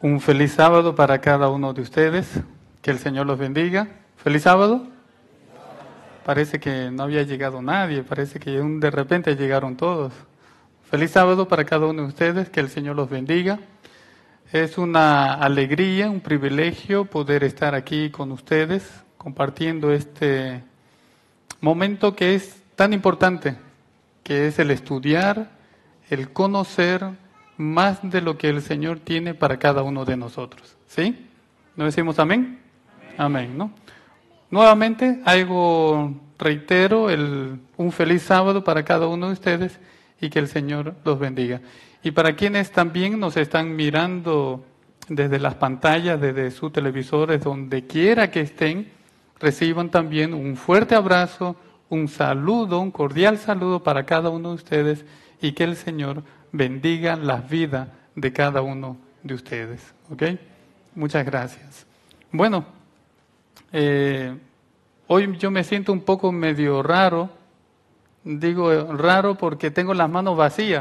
Un feliz sábado para cada uno de ustedes. Que el Señor los bendiga. ¿Feliz sábado? Parece que no había llegado nadie, parece que de repente llegaron todos. Feliz sábado para cada uno de ustedes, que el Señor los bendiga. Es una alegría, un privilegio poder estar aquí con ustedes, compartiendo este momento que es tan importante, que es el estudiar, el conocer más de lo que el Señor tiene para cada uno de nosotros. ¿Sí? ¿No decimos amén? Amén, ¿no? Nuevamente, reitero, un feliz sábado para cada uno de ustedes y que el Señor los bendiga. Y para quienes también nos están mirando desde las pantallas, desde sus televisores, donde quiera que estén, reciban también un fuerte abrazo, un saludo, un cordial saludo para cada uno de ustedes y que el Señor bendiga las vidas de cada uno de ustedes. ¿Ok? Muchas gracias. Bueno, hoy yo me siento un poco medio raro. Digo raro porque tengo las manos vacías.